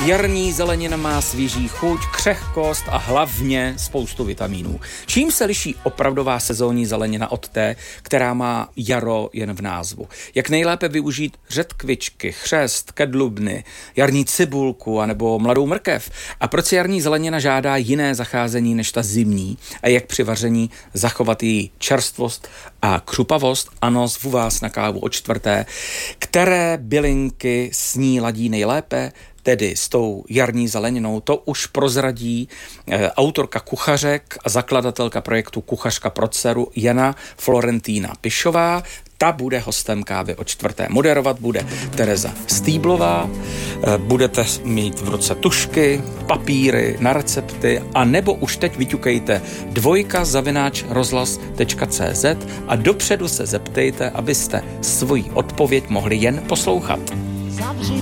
Jarní zelenina má svěží chuť, křehkost a hlavně spoustu vitamínů. Čím se liší opravdová sezónní zelenina od té, která má jaro jen v názvu? Jak nejlépe využít řetkvičky, chřest, kedlubny, jarní cibulku anebo mladou mrkev? A proč si jarní zelenina žádá jiné zacházení než ta zimní? A jak při vaření zachovat její čerstvost a křupavost? Ano, zvu vás na kávu o 4. Které bylinky s ní ladí nejlépe? Tedy s tou jarní zeleninou, to už prozradí autorka kuchařek a zakladatelka projektu Kuchařka pro dceru Jana Florentína Pišová. Ta bude hostem kávy o 4. Moderovat bude Tereza Stýblová. Budete mít v ruce tušky, papíry na recepty a nebo už teď vyťukejte dvojka@rozhlas.cz a dopředu se zeptejte, abyste svoji odpověď mohli jen poslouchat.